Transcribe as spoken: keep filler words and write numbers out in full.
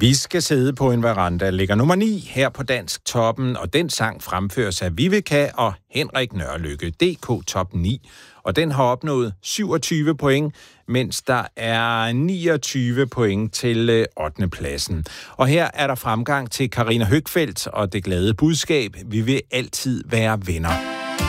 Vi skal sidde på en veranda, ligger nummer ni her på Dansk Toppen, og den sang fremføres af Vivica og Henrik Nørlykke, D K Top ni. Og den har opnået syvogtyve point, mens der er niogtyve point til ottende pladsen. Og her er der fremgang til Karina Høgfeldt og det glade budskab: vi vil altid være venner.